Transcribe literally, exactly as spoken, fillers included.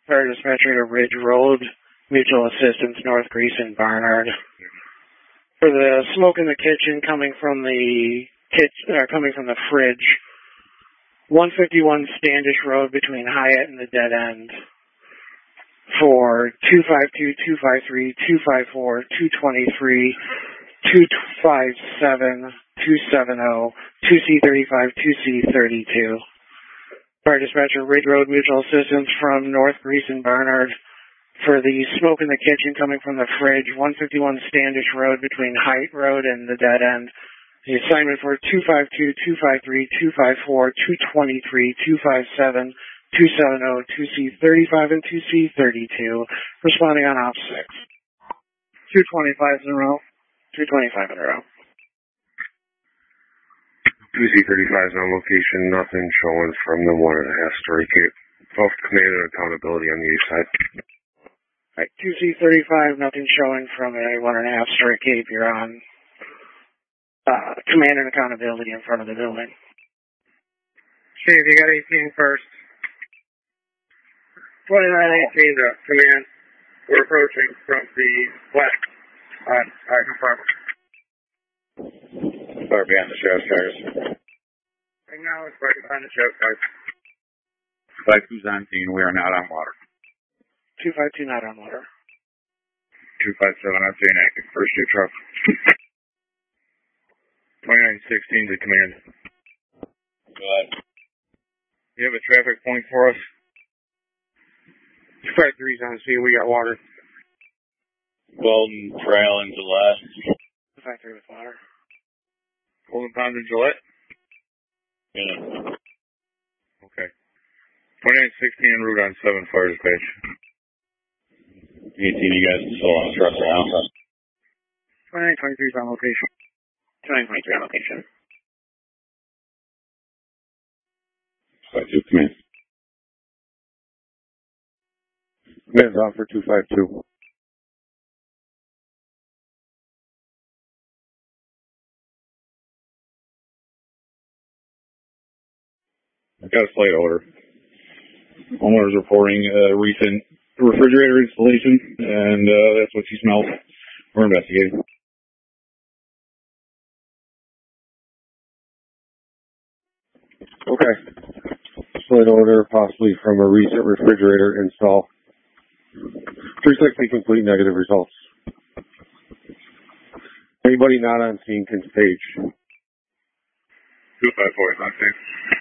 Fire dispatcher to Ridge Road, mutual assistance, North Greason, Barnard. For the smoke in the kitchen coming from the kitchen, uh, coming from the fridge, one fifty-one Standish Road between Hyatt and the dead end. For two five two, two five three, two five four, two two three, two five seven, two seven zero, two C thirty-five, two C thirty-two. Fire dispatcher, Ridge Road, mutual assistance from North Greason, Barnard. For the smoke in the kitchen coming from the fridge, one fifty-one Standish Road between Hyatt Road and the dead end. The assignment for two five two, two five three, two five four, two two three, two five seven, two seven zero, two C thirty-five, and two C thirty-two. Responding on op six. two twenty-five in a row. two twenty-five in a row. two C thirty-five is on location. Nothing showing from the one and a half story cape. Both command and accountability on the east side. Right, two C thirty-five, nothing showing from a one and a half story cape. You're on uh, command and accountability in front of the building. Steve, you got eighteen first. twenty-nine eighteen to command. We're approaching from the west on Icon Park. Far behind the sheriff's cars. Right now it's right behind the sheriff's cars. five two's on scene. We are not on water. two five two not on water. two five seven on scene active. First year truck. twenty-nine sixteen to command. Go ahead. You have a traffic point for us? two five three's on scene. We got water. Golden Trail and Gillette. two five three with water. Golden Pond and Gillette? Yeah. Okay. twenty-nine sixteen en route on seven fire dispatch. eighteen, you guys still on the truck now? twenty-nine twenty-three's on location. twenty-nine twenty-three on location. five two, command. Command's on for two five two. I've got a slight odor. Homeowner's reporting a recent refrigerator installation, and uh, that's what she smells. We're investigating. Okay. Slight odor, possibly from a recent refrigerator install. three sixty complete, negative results. Anybody not on scene can stage. two five four is on scene.